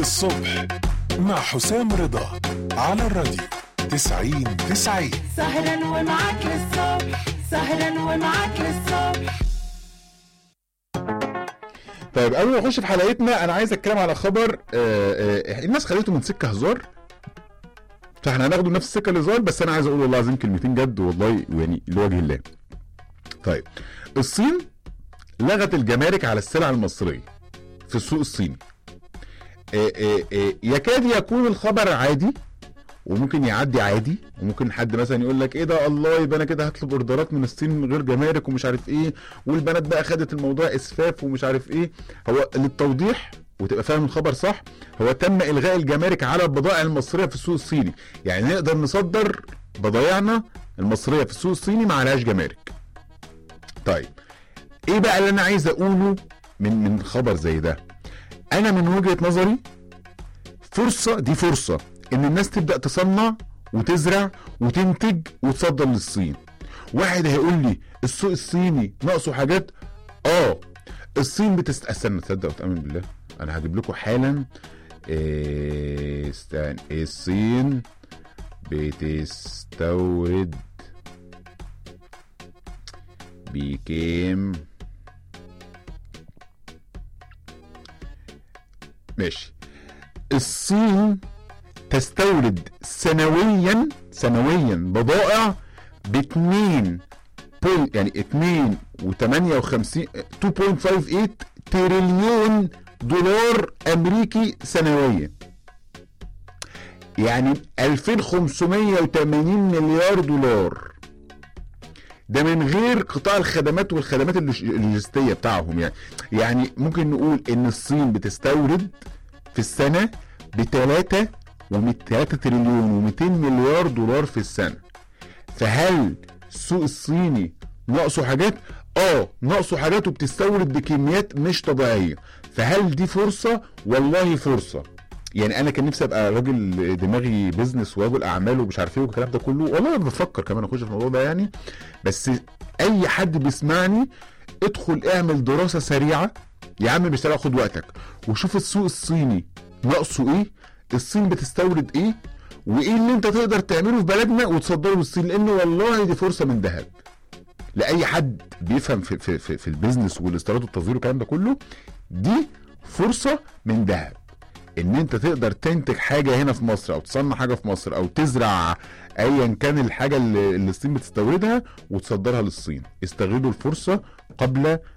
الصبح مع حسام رضا على الراديو 90-90. سهرا ومعاك للصبح، سهرا ومعاك للصبح. طيب قبل ما نخش في حلقتنا انا عايز اتكلم على خبر الناس خليته من سكه هزار، فاحنا هناخده نفس السكه الهزار، بس انا عايز اقول والله العظيم كلمتين جد والله يعني لوجه الله. طيب الصين لغت الجمارك على السلع المصريه في السوق الصيني. يكاد يكون الخبر عادي وممكن يعدي عادي، وممكن حد مثلا يقول لك ايه ده، الله يبقى انا كده هطلب اوردرات من الصين من غير جمارك ومش عارف ايه، والبنات بقى خدت الموضوع اسفاف ومش عارف ايه. هو للتوضيح وتبقى فاهم الخبر صح، هو تم الغاء الجمارك على البضائع المصريه في السوق الصيني، يعني نقدر نصدر بضايعنا المصريه في السوق الصيني ما عليهاش جمارك. طيب ايه بقى اللي انا عايز اقوله من خبر زي ده؟ انا من وجهة نظري فرصة ان الناس تبدأ تصنع وتزرع وتنتج وتصدر للصين. واحد هيقول لي السوق الصيني ناقصه حاجات. الصين استنى تصدق وتأمن بالله، انا هجيب لكم حالا. الصين بتستورد بكام؟ ماشي. الصين تستورد سنويا بضائع ب 2.58 تريليون دولار امريكي سنويا، يعني 2580 مليار دولار. ده من غير قطاع الخدمات والخدمات اللوجستية بتاعهم. يعني ممكن نقول ان الصين بتستورد في السنة ب3 تريليون و200 مليار دولار في السنة. فهل السوق الصيني ناقصه حاجات؟ ناقصه حاجات وبتستورد بكميات مش طبيعية. فهل دي فرصة؟ والله فرصة. يعني انا كان نفسي ابقى راجل دماغي بيزنس ورجل اعمال ومش عارف ايه والكلام ده كله، والله بفكر كمان اخش في الموضوع ده يعني. بس اي حد بيسمعني ادخل اعمل دراسة سريعة يا عم، مش خد وقتك، وشوف السوق الصيني ناقصه ايه، الصين بتستورد ايه، وايه اللي انت تقدر تعمله في بلدنا وتصدره للصين. لان والله دي فرصة من ذهب لاي حد بيفهم في البيزنس والاستيراد والتصدير والكلام ده كله. دي فرصة من ذهب ان انت تقدر تنتج حاجة هنا في مصر، او تصنع حاجة في مصر، او تزرع ايا كان الحاجة اللي الصين بتستوردها وتصدرها للصين. استغلوا الفرصة قبل